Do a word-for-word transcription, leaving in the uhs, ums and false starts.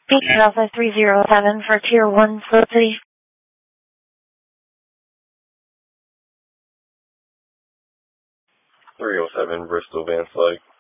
Peter Alpha three zero seven for Tier one, Slow City. three oh seven, Bristol Van Slyke.